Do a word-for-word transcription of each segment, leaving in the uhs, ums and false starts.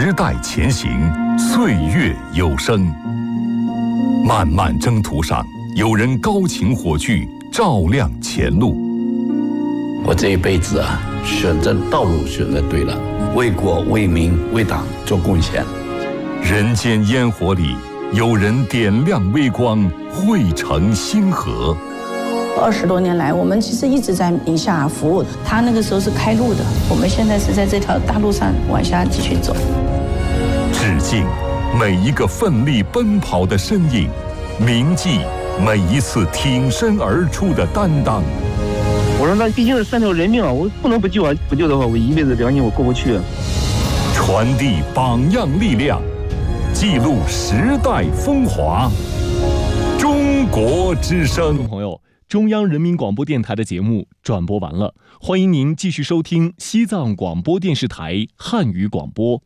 时代前行，岁月有声。漫漫征途上，有人高擎火炬，照亮前路。 我这一辈子啊，选择道路选择对了，为国为民为党做贡献。 人间烟火里，有人点亮微光，汇成星河。 二十多年来，我们其实一直在宁夏服务。他那个时候是开路的，我们现在是在这条大路上往下继续走。 致敬每一个奋力奔跑的身影，铭记每一次挺身而出的担当。 我说那毕竟是三条人命啊，我不能不救啊！不救的话，我一辈子良心我过不去。 传递榜样力量，记录时代风华。中国之声， 朋友。中央人民广播电台的节目转播完了，欢迎您继续收听西藏广播电视台汉语广播。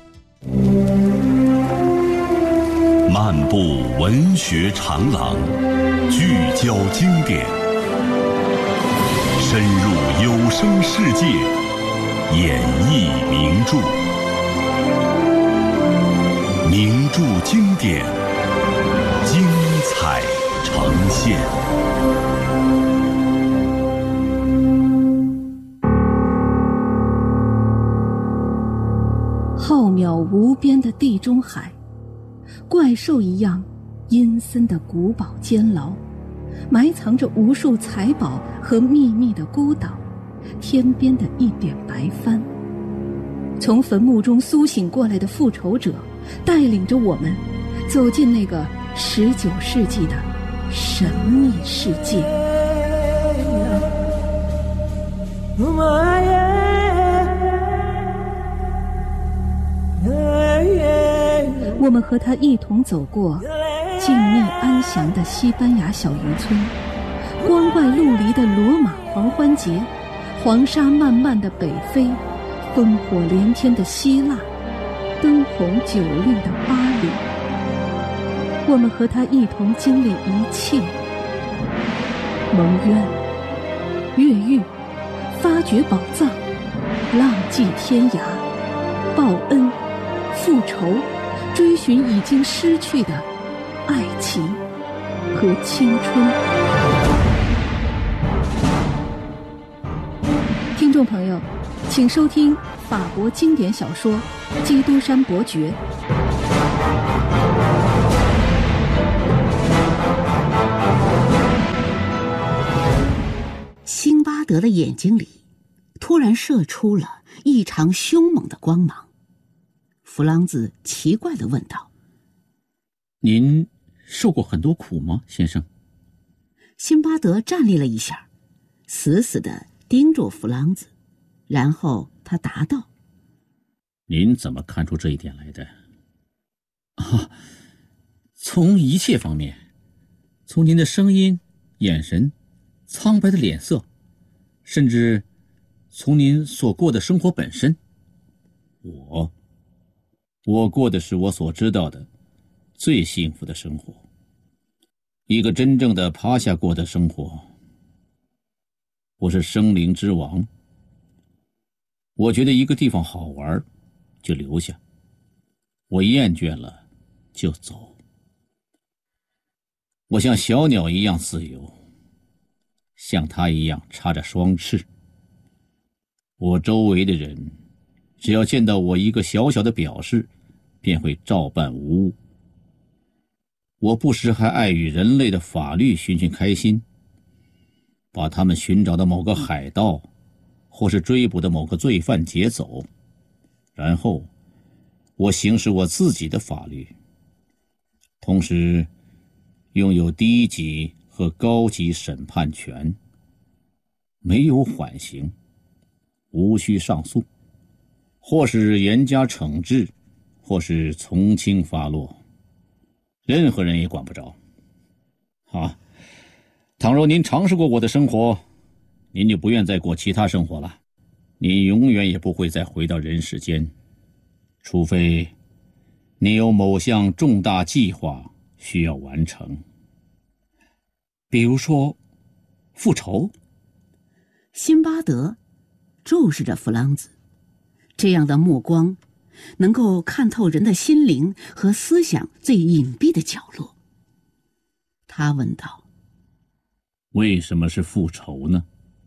漫步文学长廊，聚焦经典，深入有声世界，演绎名著，名著经典，精彩呈现。 浩渺无边的地中海，怪兽一样阴森的古堡监牢，埋藏着无数财宝和秘密的孤岛，天边的一点白帆。从坟墓中苏醒过来的复仇者，带领着我们走进那个十九世纪的神秘世界。我们和他一同走过静谧安详的西班牙小渔村，光怪陆离的罗马狂欢节，黄沙漫漫的北非，烽火连天的希腊，灯红酒绿的巴黎。我们和他一同经历一切，蒙冤、越狱、发掘宝藏、浪迹天涯、报恩、复仇，追寻已经失去的爱情和青春。听众朋友，请收听法国经典小说《基督山伯爵》。 辛巴德的眼睛里突然射出了异常凶猛的光芒。弗朗兹奇怪地问道： 您受过很多苦吗，先生？ 辛巴德站立了一下，死死地盯住弗朗兹，然后他答道： 您怎么看出这一点来的？啊，从一切方面，从您的声音、眼神、苍白的脸色，甚至从您所过的生活本身。我我过的是我所知道的最幸福的生活，一个真正的趴下过的生活。我是生灵之王，我觉得一个地方好玩就留下，我厌倦了就走。我像小鸟一样自由，像它一样插着双翅。我周围的人只要见到我一个小小的表示，便会照办无误。我不时还爱与人类的法律寻寻开心，把他们寻找的某个海盗或是追捕的某个罪犯劫走，然后我行使我自己的法律，同时拥有低级和高级审判权，没有缓刑，无需上诉，或是严加惩治，或是从轻发落，任何人也管不着。啊，倘若您尝试过我的生活，您就不愿再过其他生活了，您永远也不会再回到人世间，除非你有某项重大计划需要完成。比如说复仇。 辛巴德注视着弗朗兹，这样的目光能够看透人的心灵和思想最隐蔽的角落。他问道： 为什么是复仇呢？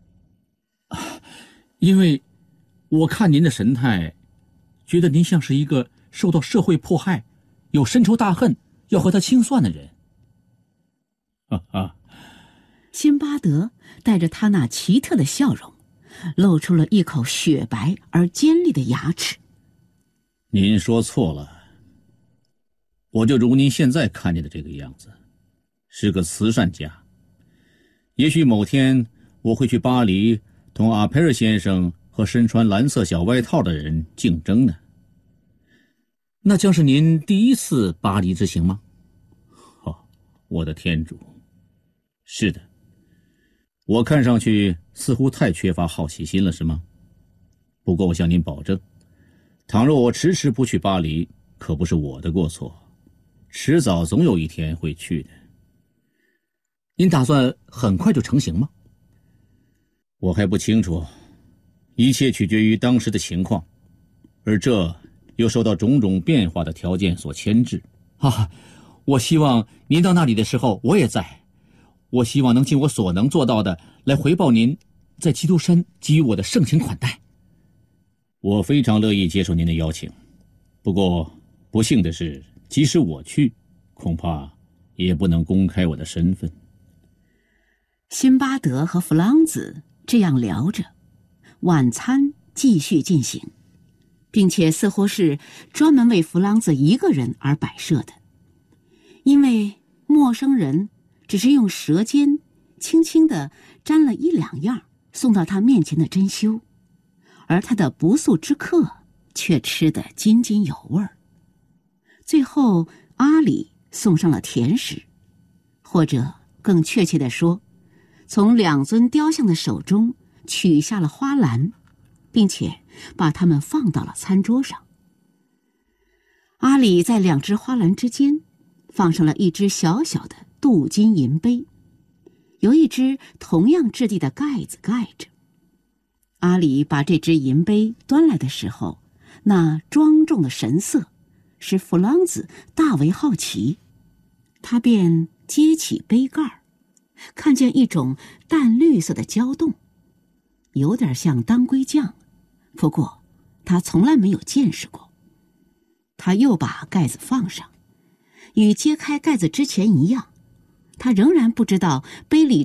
因为我看您的神态，觉得您像是一个受到社会迫害，有深仇大恨要和他清算的人。哈哈， 辛巴德带着他那奇特的笑容，露出了一口雪白而尖利的牙齿。 您说错了，我就如您现在看见的这个样子，是个慈善家。也许某天我会去巴黎同阿佩尔先生和身穿蓝色小外套的人竞争呢。那将是您第一次巴黎之行吗？哦，我的天主，是的。我看上去似乎太缺乏好奇心了，是吗？不过我向您保证，倘若我迟迟不去巴黎，可不是我的过错，迟早总有一天会去的。您打算很快就成行吗？我还不清楚，一切取决于当时的情况，而这又受到种种变化的条件所牵制。啊，我希望您到那里的时候我也在，我希望能尽我所能做到的来回报您在基督山给予我的盛情款待。我非常乐意接受您的邀请，不过不幸的是，即使我去，恐怕也不能公开我的身份。 辛巴德和弗朗兹这样聊着，晚餐继续进行，并且似乎是专门为弗朗兹一个人而摆设的，因为陌生人只是用舌尖轻轻地沾了一两样送到他面前的珍馐，而他的不速之客却吃得津津有味儿。最后阿里送上了甜食，或者更确切地说，从两尊雕像的手中取下了花篮，并且把它们放到了餐桌上。阿里在两只花篮之间放上了一只小小的镀金银杯，由一只同样质地的盖子盖着。阿里把这只银杯端来的时候，那庄重的神色使弗朗兹大为好奇，他便揭起杯盖，看见一种淡绿色的胶冻，有点像当归酱，不过他从来没有见识过。他又把盖子放上，与揭开盖子之前一样，他仍然不知道杯里